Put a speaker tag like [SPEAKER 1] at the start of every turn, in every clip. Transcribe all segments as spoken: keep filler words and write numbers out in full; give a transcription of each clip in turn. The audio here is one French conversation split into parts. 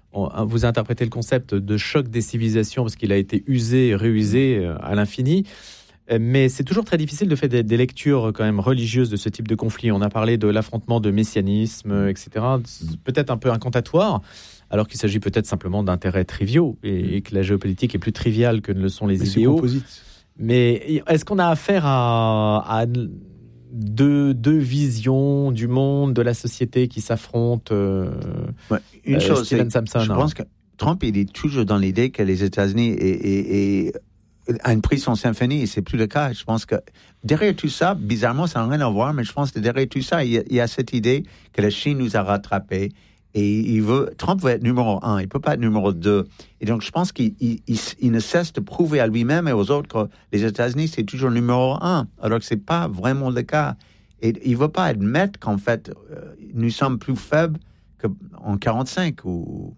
[SPEAKER 1] on, vous interprétez le concept de choc des civilisations parce qu'il a été usé et réusé à l'infini. Mais c'est toujours très difficile de faire des, des lectures quand même religieuses de ce type de conflit. On a parlé de l'affrontement de messianisme, et cetera. C'est peut-être un peu incantatoire, alors qu'il s'agit peut-être simplement d'intérêts triviaux et, et que la géopolitique est plus triviale que ne le sont les
[SPEAKER 2] Mais
[SPEAKER 1] idéaux.
[SPEAKER 2] c'est composite.
[SPEAKER 1] Mais est-ce qu'on a affaire à, à deux, deux visions du monde, de la société qui s'affrontent euh,
[SPEAKER 3] ouais, Une
[SPEAKER 1] euh,
[SPEAKER 3] chose,
[SPEAKER 1] Steven
[SPEAKER 3] c'est,
[SPEAKER 1] Samson,
[SPEAKER 3] je
[SPEAKER 1] hein.
[SPEAKER 3] pense que Trump, il est toujours dans l'idée que les États-Unis est, est, est, a une prise son symphonie, et c'est plus le cas. Je pense que derrière tout ça, bizarrement, ça n'a rien à voir, mais je pense que derrière tout ça, il y a, il y a cette idée que la Chine nous a rattrapés. Et il veut, Trump veut être numéro un, il ne peut pas être numéro deux. Et donc, je pense qu'il il, il, il ne cesse de prouver à lui-même et aux autres que les États-Unis, c'est toujours numéro un, alors que ce n'est pas vraiment le cas. Et il ne veut pas admettre qu'en fait, euh, nous sommes plus faibles qu'en quarante-cinq. Ou...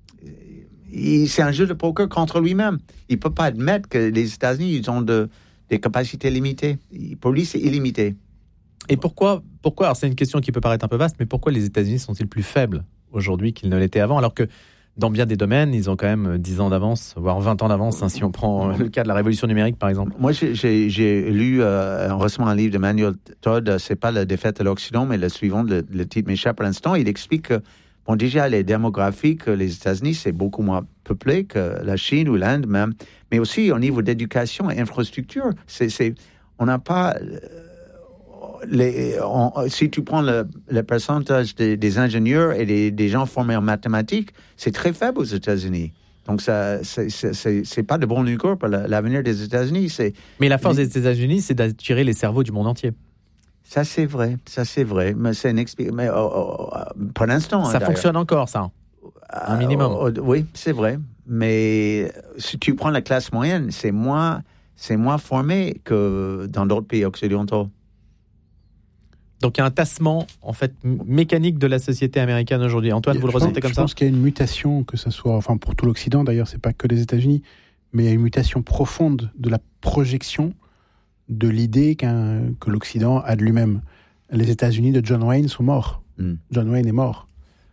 [SPEAKER 3] Il, c'est un jeu de poker contre lui-même. Il ne peut pas admettre que les États-Unis, ils ont de, des capacités limitées. Pour lui, c'est illimité.
[SPEAKER 1] Et pourquoi, pourquoi, alors c'est une question qui peut paraître un peu vaste, mais pourquoi les États-Unis sont-ils plus faibles aujourd'hui qu'ils ne l'étaient avant, alors que dans bien des domaines, ils ont quand même dix ans d'avance, voire vingt ans d'avance, hein, si on prend le cas de la révolution numérique, par exemple.
[SPEAKER 3] Moi, j'ai, j'ai, j'ai lu euh, récemment un livre de Manuel Todd, c'est pas la défaite de l'Occident, mais le suivant, le, le titre m'échappe à l'instant. Il explique que, bon, déjà, les démographiques, les États-Unis, c'est beaucoup moins peuplé que la Chine ou l'Inde même, mais aussi au niveau d'éducation et infrastructure. C'est, c'est, on n'a pas... Euh, Les, on, si tu prends le, le pourcentage des, des ingénieurs et des, des gens formés en mathématiques, c'est très faible aux États-Unis. Donc, ça, c'est, c'est, c'est, c'est pas de bon augure pour l'avenir des États-Unis. C'est,
[SPEAKER 1] mais la force mais, des États-Unis, c'est d'attirer les cerveaux du monde entier.
[SPEAKER 3] Ça, c'est vrai. Ça, c'est vrai. Mais c'est une explication. Mais oh, oh, pour l'instant.
[SPEAKER 1] Ça fonctionne encore, ça. Un minimum.
[SPEAKER 3] Oh, oh, oui, c'est vrai. Mais si tu prends la classe moyenne, c'est moins, c'est moins formé que dans d'autres pays occidentaux.
[SPEAKER 1] Donc, il y a un tassement, en fait, mécanique de la société américaine aujourd'hui. Antoine, vous le ressentez comme ça ?
[SPEAKER 2] Je pense qu'il y a une mutation, que ce soit, enfin, pour tout l'Occident, d'ailleurs, c'est pas que les États-Unis, mais il y a une mutation profonde de la projection de l'idée qu'un, que l'Occident a de lui-même. Les États-Unis de John Wayne sont morts. Mm. John Wayne est mort.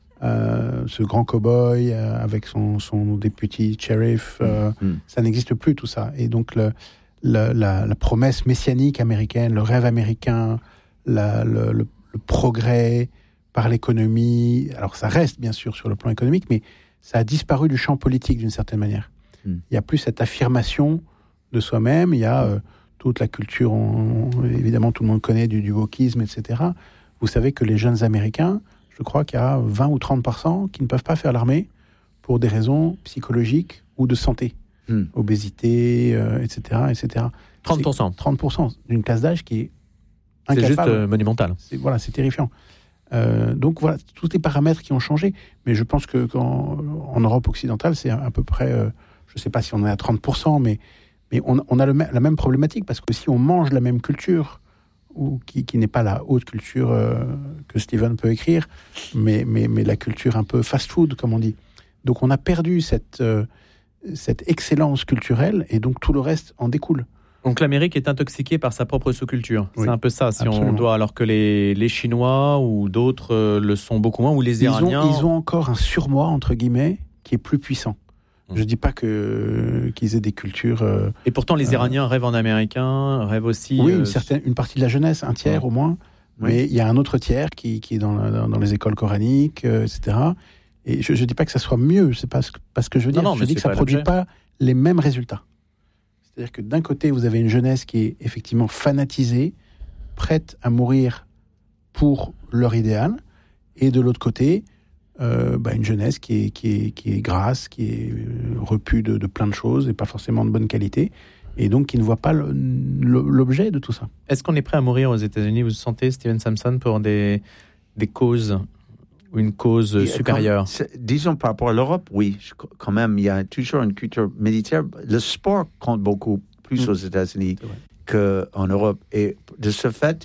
[SPEAKER 2] Euh, ce grand cow-boy euh, avec son, son député shérif, euh, mm. ça n'existe plus, tout ça. Et donc, le, le, la, la promesse messianique américaine, le rêve américain, La, le, le, le progrès par l'économie, alors ça reste bien sûr sur le plan économique, mais ça a disparu du champ politique d'une certaine manière. Mm. Il n'y a plus cette affirmation de soi-même, il y a euh, toute la culture, on, évidemment tout le monde connaît du, du wokisme, et cetera. Vous savez que les jeunes Américains, je crois qu'il y a vingt ou trente pour cent qui ne peuvent pas faire l'armée pour des raisons psychologiques ou de santé. Mm. Obésité, euh, et cetera, et cetera.
[SPEAKER 1] trente pour cent.
[SPEAKER 2] C'est trente pour cent d'une classe d'âge qui est
[SPEAKER 1] C'est juste euh, monumental.
[SPEAKER 2] C'est, voilà, c'est terrifiant. Euh, donc voilà, tous les paramètres qui ont changé. Mais je pense que qu'en, en Europe occidentale, c'est à, à peu près, euh, je ne sais pas si on est à trente pour cent, mais, mais on, on a le, la même problématique, parce que si on mange la même culture, ou qui, qui n'est pas la haute culture euh, que Steven peut écrire, mais, mais, mais la culture un peu fast-food, comme on dit. Donc on a perdu cette, euh, cette excellence culturelle, et donc tout le reste en découle.
[SPEAKER 1] Donc l'Amérique est intoxiquée par sa propre sous-culture. Oui, c'est un peu ça, si absolument. On doit, alors que les, les Chinois ou d'autres euh, le sont beaucoup moins, ou les Iraniens...
[SPEAKER 2] Ils ont, ils ont encore un surmoi, entre guillemets, qui est plus puissant. Mmh. Je ne dis pas que, qu'ils aient des cultures... Euh,
[SPEAKER 1] Et pourtant, les Iraniens euh, rêvent en américain, rêvent aussi...
[SPEAKER 2] Oui,
[SPEAKER 1] euh,
[SPEAKER 2] une, certaine, une partie de la jeunesse, un tiers mmh. au moins. Oui. Mais il y a un autre tiers qui, qui est dans, dans, dans les écoles coraniques, euh, et cetera. Et je ne dis pas que ça soit mieux, c'est pas ce, pas ce que je veux dire. Non, non, je dis que ça ne produit pas les mêmes résultats. C'est-à-dire que d'un côté, vous avez une jeunesse qui est effectivement fanatisée, prête à mourir pour leur idéal, et de l'autre côté, euh, bah, une jeunesse qui est, qui est, qui est grasse, qui est repue de, de plein de choses, et pas forcément de bonne qualité, et donc qui ne voit pas le, le, l'objet de tout ça.
[SPEAKER 1] Est-ce qu'on est prêt à mourir aux États-Unis, vous sentez, Steven Samson, pour des, des causes ou une cause et supérieure?
[SPEAKER 3] Disons par rapport à l'Europe, oui, quand même, il y a toujours une culture militaire. Le sport compte beaucoup plus mmh. aux États-Unis qu'en Europe. Et de ce fait,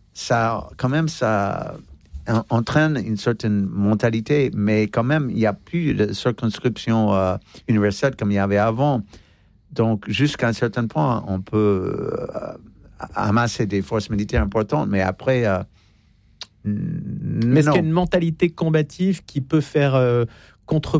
[SPEAKER 3] ça, quand même, ça entraîne une certaine mentalité, mais quand même, il n'y a plus de circonscription euh, universelle comme il y avait avant. Donc, jusqu'à un certain point, on peut euh, amasser des forces militaires importantes, mais après... Euh,
[SPEAKER 1] Mais est-ce qu'il y a une mentalité combative qui peut faire euh, contre